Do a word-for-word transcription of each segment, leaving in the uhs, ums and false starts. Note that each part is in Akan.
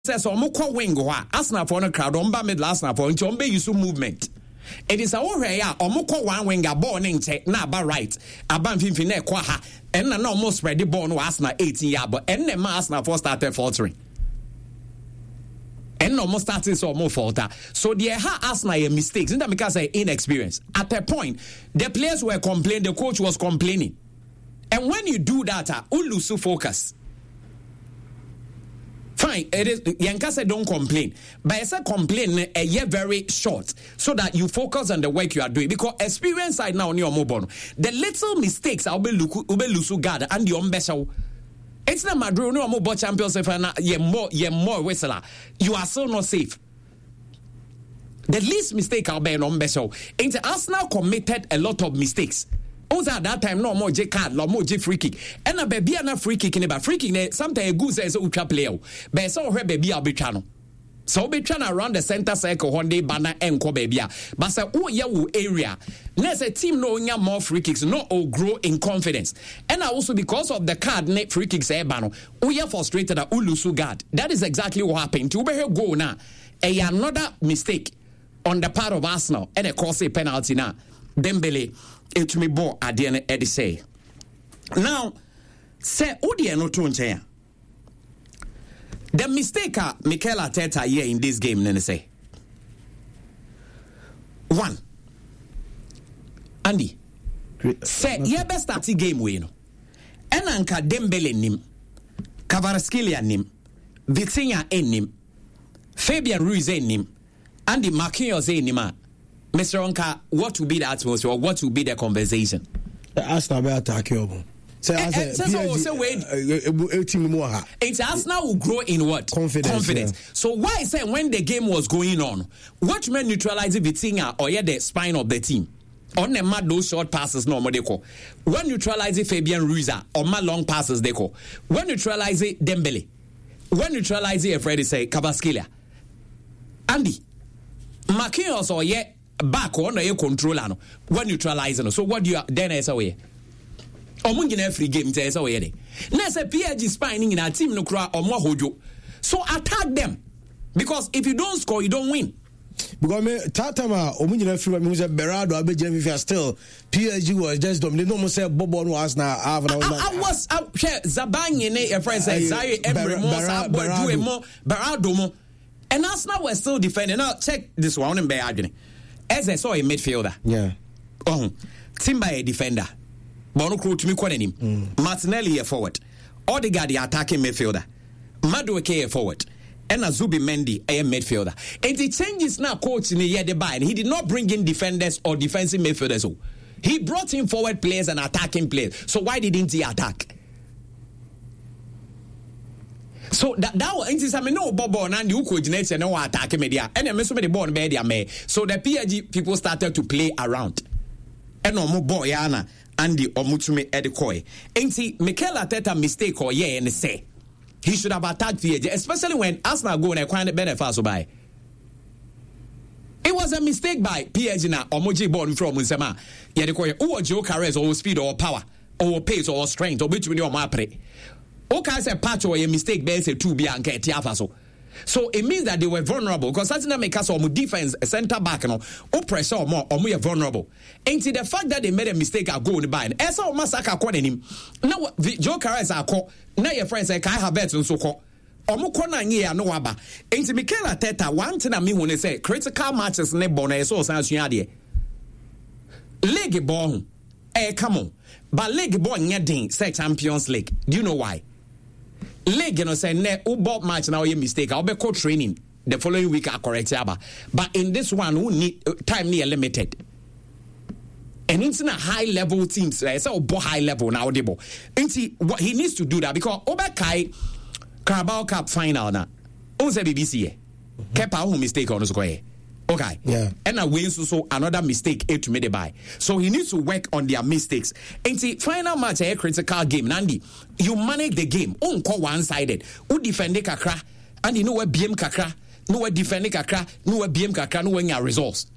says omukwa wing wa Arsenal for no crowd on ba mid last na for nti ombe use movement. It is a where ya omukwa one winger ball nche na ba right aba mfimfi na ekwa ha and na almost spread the ball no Arsenal eighteen ya but and ma Arsenal for started faltering. And almost started so more falter. So the ha Arsenal mistakes. Not because I inexperience. At a point, the players were complaining, the coach was complaining. And when you do that, uh, you lose focus. Fine, it is Yanka said don't complain. But I said complain a year very short so that you focus on the work you are doing. Because experience right now on your mobile. The little mistakes I'll be lose guard and your special. It's not Madrid, no more champions if you're more you're more whistler. You are still not safe. The least mistake I'll be on special. And Arsenal committed a lot of mistakes. Also at that time, no more J card, no more J free kick. And a baby and a free kick in about free kick. Sometimes a goose is a ultra player. But so her baby I'll be channel. So be trying around the center circle one day banner and ko baby. But say oh yeah area. Let's a team no more free kicks, no or grow in confidence. And also because of the card net free kicks eh bano. We are frustrated at Ulusu guard. That is exactly what happened. To be go now. A another mistake on the part of Arsenal and a cause a penalty now. Dembele it me bo adiene edi say. Now say Udi no to the mistake uh, Mikel Arteta here in this game, then say one. Andy, say yeah best start the game we know. Enanka Dembele nim, Kvaratskhelia nim, Vitinha nim, Fabian Ruiz nim, Andy Marquinhos nim. Mister Onka, what will be the atmosphere? Or what will be the conversation? Arsenal will attack you. So I said, it's Arsenal will grow in what? Confidence. Confidence. Yeah. So why I say when the game was going on, what men neutralize Vitinha or yeah the spine of the team? On the mad those short passes no more they call. When neutralize Fabian Ruiz or my long passes they call. When neutralize Dembele. When neutralize Freddy say Kvaratskhelia. Andy. Marquinhos or yeah back on the controller no. When neutralizing. So what do you then as away? Omungina free game say so yede. Na say P S G spine in a team no kra omo hojo. So attack them. Because if you don't score you don't win. Because me tatama omungina free me say Berardo abeje me still P S G was just dominating. No mo say Bobo no was na have na I was Zabanye ne your friend say Zaire Emery mo sa bodu mo Berardo mo. And Arsenal was still defending. Now check this one in Bayadine. As I saw a midfielder. Yeah. Oh. Timber a defender. Bono Crew to me quanim. Martinelli a forward. Odegaard the attacking midfielder. Madueke a forward. And Azubi Mendy a midfielder. And the changes now coach in the year they buy. And he did not bring in defenders or defensive midfielders. He brought in forward players and attacking players. So why didn't he attack? So that that was I mean no Bobo and you coordinate and no attack media. And then so many born media me. So the P S G people started to play around. And no more boy Anna. Andy Omutume Edekoi. Ain't he Mikel Arteta mistake or yeah and say he should have attacked P S G, especially when Arsenal go and acquire benefits so by. It was a mistake by P S G na Omoji born from Nsema. Yedekoi or Joe Carres or speed or power or pace or strength or between your mapre. Okay, say patch or a mistake be say two be and get tiafaso. So it means that they were vulnerable because that's not make us on defense center back no or pressure or more or we are vulnerable. Ain't it the fact that they made a mistake are going by and as all massacre calling him now Joe Carres are called now your friends say I have bet so called omo kona nye no aba ain't it Mikel Arteta one thing I mean when they say critical matches ne bona so san sua de league ball eh come on but league ball nye din say Champions League do you know why? League, you know, say, ne, ubo match now, you mistake. I'll be co training the following week. I correct you, but in this one, who need uh, time near limited. And it's in a high level teams, right? So, high level now, debo. And see what he needs to do that because Obakai Carabao Cup final na. Onse B B C, kept our mistake on the square. Okay. Yeah. And I win so, so another mistake to made it by. So he needs to work on their mistakes. And see, final match a critical game. Nandi, you manage the game. On call one sided. Who defend the kakra? And you know what B M kakra? No what defend the kakra? No what B M kakra? No when your results.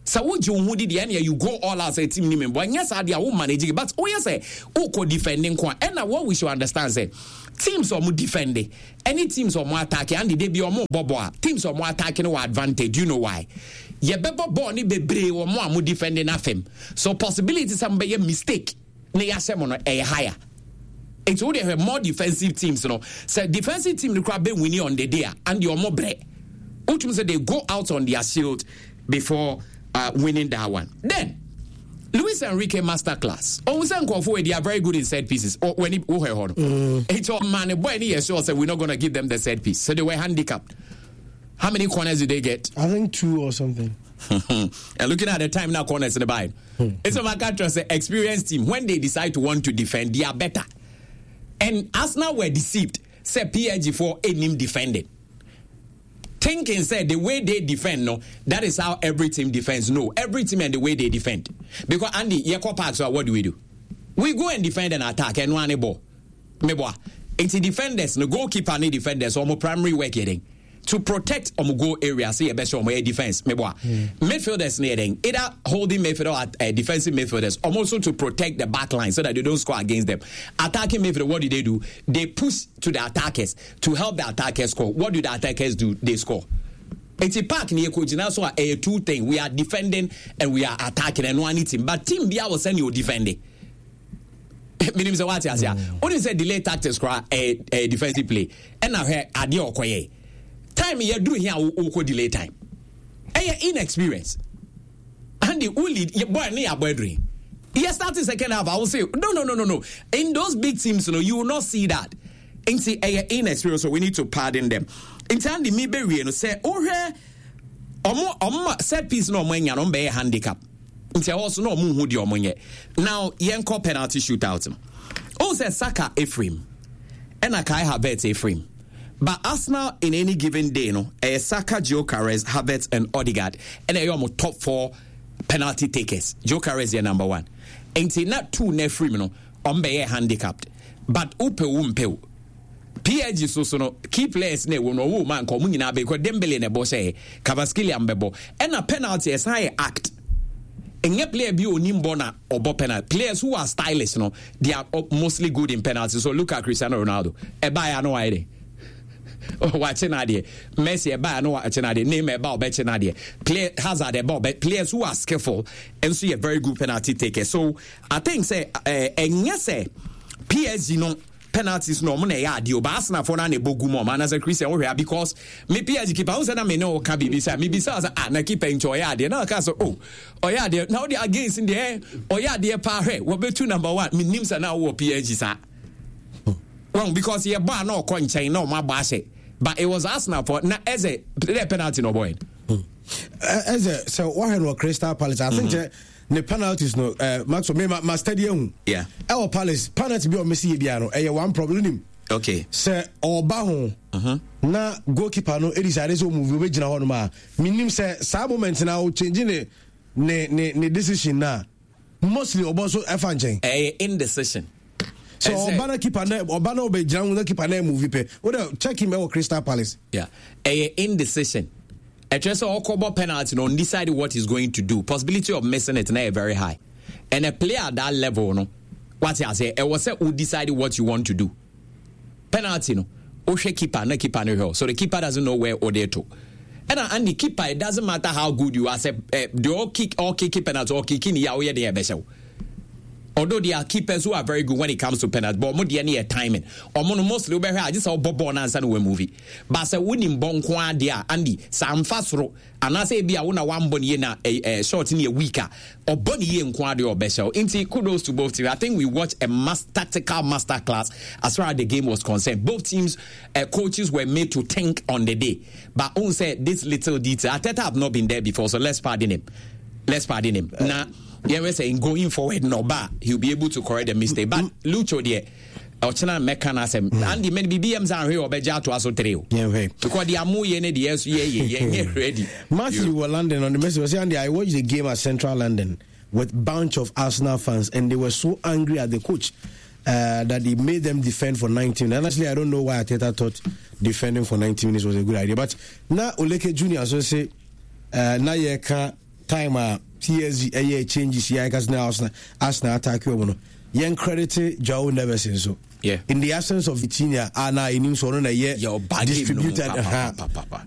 So would you who did the end you go all out say team name but yes I dia wo manage but oh yes say who could defending kwa and what we should understand say teams or mo defending any teams or more attack and they be or more bobo teams or more attacking no advantage you know why ye bebo ball ni bebre or more mo defending afem so possibility some be a mistake na yasem no e higher. It's only have more defensive teams, you know. So defensive team the crowd be winning on the day and you're more bread. Which means that they go out on their shield before uh, winning that one. Then Luis Enrique masterclass. Oh, we say they are very good in set pieces. Oh, when he oh, hold on. It's all man. Boy, any sure said we're not gonna give them the set piece, so they were handicapped. How many corners did they get? I think two or something. And looking at the time now, corners in the bind. It's a matter say experienced team when they decide to want to defend, they are better. And Arsenal were deceived. Say P S G for any defending. Thinking said the way they defend, no, that is how every team defends. No, every team and the way they defend. Because Andy, Yeko Parks, what do we do? We go and defend and attack and one ball. Meboa. It's the defenders, no goalkeeper and defenders, or more primary work getting. To protect um goal area, say a best on my defense. Meboa. Mm. Midfielders needing either holding midfielder or uh, defensive midfielders, or also to protect the back line so that they don't score against them. Attacking midfielder, what do they do? They push to the attackers to help the attackers score. What do the attackers do? They score. It's a pack near Kojina, so a two thing. We are defending and we are attacking and one team. But team B I will send you defending. Meaning say what you say. Only say delay tactics cry a, a defensive play. And now here adi okoye. Time you do here will delay time. And you're inexperienced. And the only your boy near boy. You start the second half. I will say no, no, no, no, no. In those big teams, you know, you will not see that. And see, you're inexperienced, so we need to pardon them. In time, the me be real say, oh here, omo omo set piece no money no be handicap. Nti also no mu hu di omonye. Now yen call penalty shootout. Oh say Saka Ephraim. And Kai Havertz Ephraim. But Arsenal in any given day, no, a Saka, Gyökeres, Havertz, and Odegaard, and they are top four penalty takers. Gyökeres is number one. And say not two Ephraim, no, on be handicapped. But upe umpe. P S G so so no key players ne wo no wo man ko mu nyina be ko Dembele ne bo say Kvaratskhelia ambebo and a penalty as high act. Enye player bi onimbo na obo penalty. Players who are stylish, no, they are mostly good in penalties. So look at Cristiano Ronaldo. E ba ya no why oh, watching idea. Messi eba I know watching idea. Name about betting idea. Play Hazard about but players who are skillful and so a very good penalty taker. So I think say uh, and yes say P S G no penalties no money ya dio ba Arsenal for na ne bogu mo man as a Christian we because me P S G keeper who say na me no ka bibi say me bi say ah na keeper enjoy ya de na ka so oh oh ya de now they against in the air oh ya de pa hwe we be two number one me nim say na wo P S G sa well because ye ba na ko nchen na o ma ba say but it was Arsenal for na as a penalty no boy as a so what had Crystal Palace I think mm-hmm. The penalties no uh, Max me ma stadium yeah our Palace penalty be o Messi bia no eh one problem him okay say oba ho uh-huh. Na goalkeeper no e decide so move we gina ho no ma minim say sa moment na o change ne ne ne decision na mostly obo so efa nchen eh indecision so oba na keeper na oba na obe gina na keeper na move pe we check him e Crystal Palace yeah eh indecision. A just all cover penalty no decide what he's going to do. Possibility of missing it now very high. And a player at that level, no, what I say, it was say who decide what you want to do. Penalty no, Oshe keeper, no keeper no. So the keeper doesn't know where or there to. And and the keeper, it doesn't matter how good you are. Say uh, they all kick, all kick penalty, or kicking ya where they are best. Although there are keepers who are very good when it comes to penalty, but more than any timing. Or mostly over here, I just saw Bob on and we movie. But say winning bon kwa dia Andy Sam Fasro and I say be a one one bonnie na a short in a weaker or bonnie and quadi or beshel. Inti kudos to both teams. I think we watched a mass tactical master class as far as the game was concerned. Both teams uh, coaches were made to think on the day. But on said this little detail. Arteta have not been there before, so let's pardon him. Let's pardon him. Uh, now yeah, we're saying going forward, no bar, he'll be able to correct the mistake. But Lucho, dear, Ochana mechanism, and the many B Ms are here or Beja to us or trio. Yeah, because the Amu Yene, the S, yeah, yeah, ready. Matthew were London on the message was Andy. I watched the game at Central London with bunch of Arsenal fans, and they were so angry at the coach uh, that he made them defend for ninety minutes. Honestly, I don't know why Arteta thought defending for ninety minutes was a good idea. But now Oleke Junior so say, uh, now you can. time uh, P S G uh, changes here because now Arsenal Arsenal attack you. Yen credit Joao Neves so. Yeah. In the absence of Vitinha, Anna in him so no na ye your bag distributed. no, pa, pa, pa, pa, pa.